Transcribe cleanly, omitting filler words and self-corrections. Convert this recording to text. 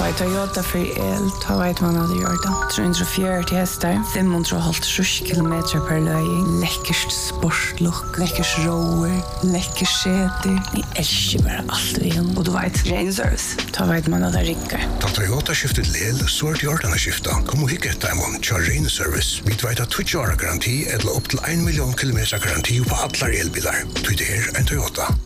var Toyota för el, ta vet man hade gjort det. 340 hästar, 550 kilometer per löjning. Läckert sportlook, läckert rower, läckert säte. Ni älskar bara allt vi har. Och du vet, ren service. Ta vet man hade rickar. Ta Toyota skiftet lel, så är det gjort att skifta. Kom och hicka ett diamond, kör ren service. Vi vet att 20 år garanti eller upp till 1 miljon kilometer garanti på alla elbilar. Det är en Toyota.